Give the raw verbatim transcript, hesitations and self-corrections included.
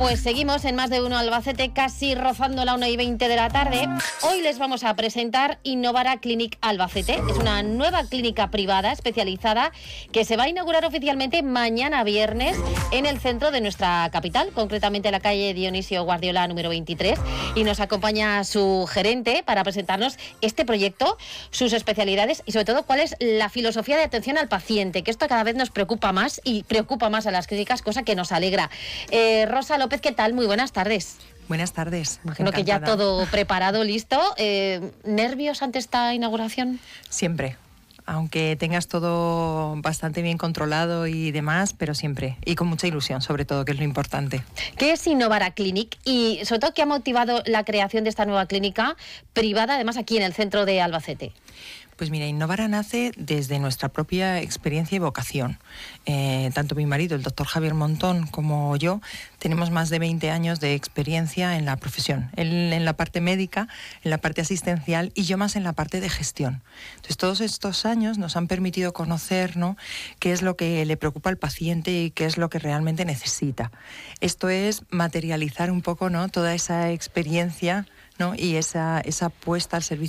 Pues seguimos en Más de Uno Albacete, casi rozando la una y veinte de la tarde. Hoy les vamos a presentar Innovara Clinic Albacete. Es una nueva clínica privada especializada que se va a inaugurar oficialmente mañana viernes en el centro de nuestra capital, concretamente en la calle Dionisio Guardiola número veintitrés. Y nos acompaña su gerente para presentarnos este proyecto, sus especialidades y sobre todo cuál es la filosofía de atención al paciente, que esto cada vez nos preocupa más y preocupa más a las clínicas, cosa que nos alegra. Eh, Rosa López, ¿qué tal? Muy buenas tardes. Buenas tardes. Imagino que ya todo preparado, listo. Eh, ¿Nervios ante esta inauguración? Siempre. Aunque tengas todo bastante bien controlado y demás, pero siempre. Y con mucha ilusión, sobre todo, que es lo importante. ¿Qué es Innovara Clinic? Y sobre todo, ¿qué ha motivado la creación de esta nueva clínica privada, además aquí en el centro de Albacete? Pues mira, Innovara nace desde nuestra propia experiencia y vocación. Eh, tanto mi marido, el doctor Javier Montón, como yo, tenemos más de veinte años de experiencia en la profesión. Él en la parte médica, en la parte asistencial y yo más en la parte de gestión. Entonces, todos estos años nos han permitido conocer, ¿no?, qué es lo que le preocupa al paciente y qué es lo que realmente necesita. Esto es materializar un poco, ¿no?, toda esa experiencia, ¿no?, y esa, esa puesta al servicio